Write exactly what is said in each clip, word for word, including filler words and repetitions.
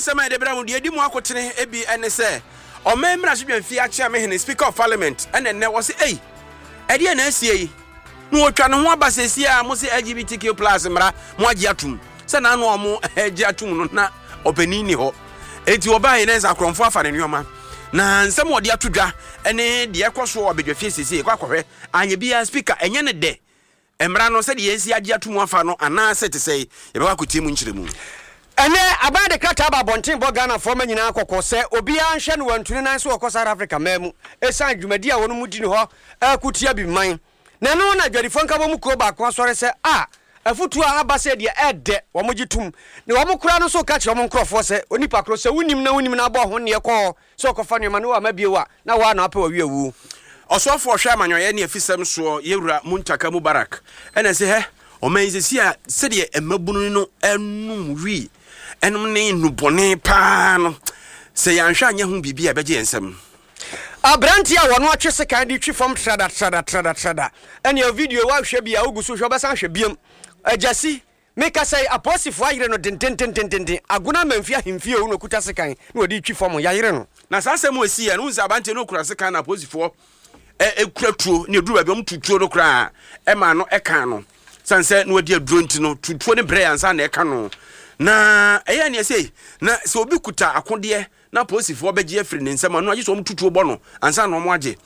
nsema de bra mu de di mu akotene ebi ene se o memra so dwan fi akia me hene speaker of parliament ene ne wo se ei e de na asie yi no otwa ne ho abasesi a mo se L G B T Q plus mra mo agi atum se na no mo agi atum no na opani ni ho enti oba yi na za kromfo afa ne nyoma na nsem odi atodwa ene de ekoso obedwafie sesi kwa kwahwe anye bia speaker enye ne de emra no se de yesi agi atum afa no ana se te sei ye be kwa kotie mu nkyeremu ene abade krata ba bonten bo Ghana forma nyina akokọ se obi a nhwe no wantuni nan so okọ South Africa mamu esan dwumadi a wono mu di ne ho akutia bi man na no na dwadifo nka bo mu kro ba ko asore se a afutu a abase de ede wo mo gitum ne wo mo kura no so ka che wo mo nkrofo se onipa kro se wunim na wunim na bo ho ne ekọ so okọfa ne ma no wa mabiewa na wa na apa wa wiewu osofo hwe amanyoye ne afisem so yewura Muntaka Mubarak ene se he o manzesi a se de emabunu no enum wi enum ne nubone pa no se yanhwa anya hu bibi a beje ensem abranti a wono atwese kan di twi fom trada trada trada trada ene video wa hwe bia ogusu hwe besa hwe biem ajasi meka say aposifo ayire no den den den den den aguna manfia hemfie o no kuta sekan na odi twi fom ya yire no na sasem osi ya no nza abante no kura sekan na aposifo e ekura tuo ne duru ba bi om tutuo no kura e ma no e kan no sanse no odi aduro nti no tutuo ne bre ansa na e kan no na eya ne sei na se obi kuta akode na posifo beje afri ne nsema no age so mtutuo bo no ansa no mo age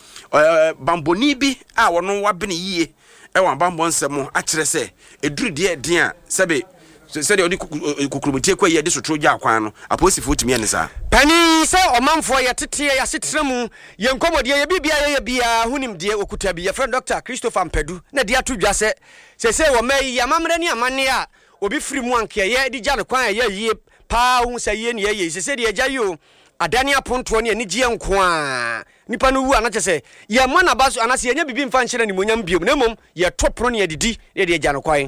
bamboni bi a wono wabene yie e wa bambo nsemo a kire se eduru de den a sebe se de odi kukurubutie kwa ye de sotro gya akwan no aposifo timi ene sa pani se omanfo ye tete ya setremu ye nkomodie ye bibia ye bia hunim de okuta bi ye friend Doctor Christopher Mpedu na de atodwa se se se wo mai ya mamre ne amane a obi firi mu anke ye di gya ne kwan ye yie pa hu se ye ne ye se se de gya yo adani aponto ne ani gie nko a nipa no wu anache se ye mana baso anase ye nya bibi mfa nhyira ni monyam biom na mom ye topro ne ye didi ye de gya ne kwan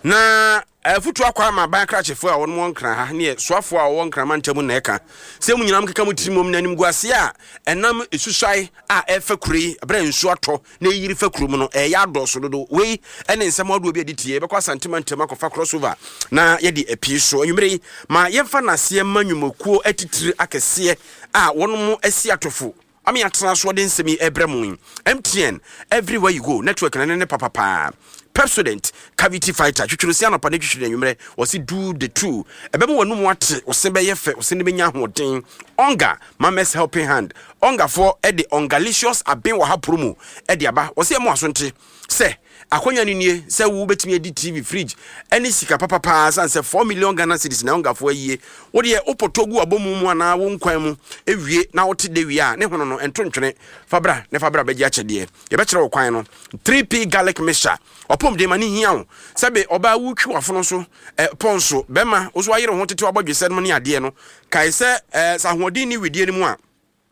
na afutu akwa ma ban krachefo a won mo nkran ha ne soafo a won nkran mantamu na eka se mu nyinam keka mu tirimom nanim guase a enam esusai a efa kuri abra nsu ato na yiri fa kurum no e ya doso dodo we ene nsem ado obi editie be kwa sentimental makofa crossover na ye di epi so anwumre ma ye fa nase manwumakuo atitiri akese a won mo asi atofo ami atena so de nsemi ebremu M T N everywhere you go network na ne papa pa Pepsodent cavity fighter twitwurusi anapa ne twitwure anwumre wasi do the two ebemu wonu mu ate osebe ye fe osene benya hoden onga mames helping hand onga for e de ongalicious aben wa hapromu e de aba wasi emu asonte se akonya ninie se wo betimi edi T V fridge eni sika papa pa sanse four million Ghana cedis na onga for yie wo de opotogu abomu mu ana wo nkwan mu ewie na wote de wie a ne hono no entontwene fabra ne fabra beji achede ye be kire wo kwan no three P garlic mixture opom de mani hia wo sebe oba wutwi wafono so eh, ponso bema oso ayire ho tete abodwese no ne ade no kai se eh, sahodin ni widie ni mu a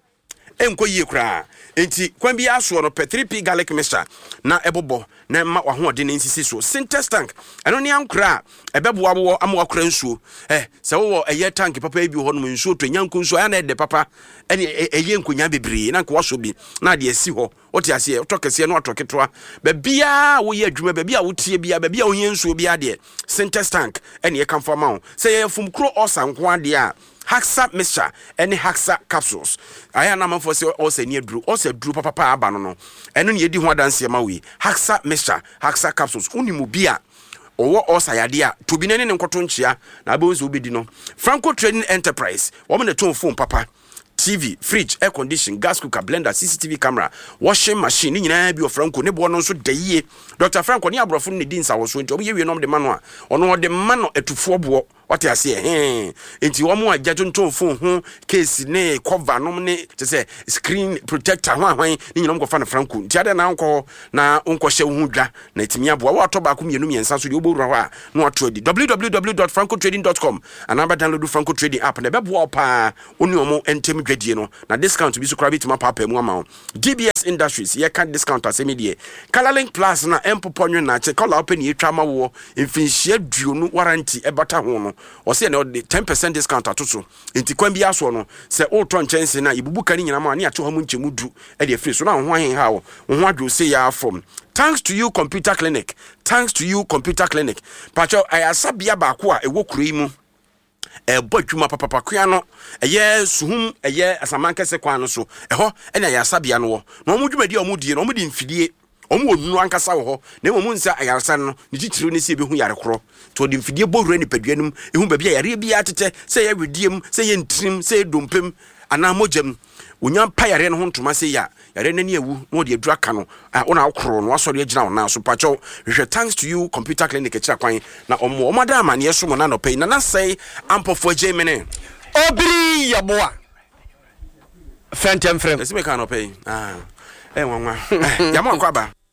enko yie kura enti kwan bi aso no three P garlic mixture na ebobo na ma wa ho de nsisi so Sintex tank eno ne ankra ebeboa bo amwa kura nsuo eh se wo eye tank papa bi ho no nsuo to nyanko nsuo ya na de papa ene eye nkonya bebre na nko waso bi na de asi ho wote ase otokese no atoketoa ba bia wo ye adwuma ba bia wo tie bia ba bia wo ye nsuo bia de Sintex tank ene ye kan fama ho se ye fum kro osanko ade a Haxa mixture any Haxa capsules aya na manfo se o se ni aduru o se aduru papa pa aba no no eno ne yedi ho adanse ma we Haxa mixture Haxa capsules unimu bia owo osayade a to bi ne ne nkoto nchia na abonzo obedi no Franco Trading Enterprise wo me ne ton phone papa T V, fridge, air condition, gas cooker, blender, C C T V camera, washing machine, ni nyina bi o Franco ne bo no so dayie Doctor Franco ni abrofo ne din sa wo so nti obi ye we no de mano a ono de mano etufo bo what you say eh enti wo mo agya tonton phone ho case ne cover no ne te say screen protector ho ahwan ni nyina mko fa na Franco nti ade na nko na nko hye wo dwa na etimi aboa wo ato ba ko mienu miensa so de oboru ho a no ato di w w w dot franco trading dot com anaba download Franco Trading app na be bo pa oni omo entem dwadie no na discount bi so kra bitima papa mu ama D B S Industries ye kan discount asemi de Colorlink Plus na empoponyo na che color open ye twa ma wo mfinhia duonu warranty e bata ho no o se na ten percent discount atoto enti kwan bi aso no se o to nchense na ibubuka ni nyina ma na ato ho mu nchemu du e de free so na ho ahen ha wo ho adwo se ya from thanks to you computer clinic thanks to you computer clinic pacho ayasabia ba ko a ewo kuro yi mu e bo adwuma papa kwa no eye suhum eye asamankese kwan no so eho ene ya sabia no no mo dwumadi o mo die no mo di mfidie omo onu ankasa wo ho na mo nsa ayaresa no ne titiro ne se be hu yare koro to di mfidie bowura ni paduanum ehu ba bia yare bia tete se ya wediem se ye ntrim se dompem ana mojam onya pa yare no ho ntoma se ya yare nani ewu no de adura ka no ona akoro no asori agina ona so pacho hwe thanks to you computer clinic e kira kwan na omo omo da amane so mo na no pay na na say ampofo Germany obiri yaboa fentem frem ese me ka no pay ah eh wanwa ya mo akwa ba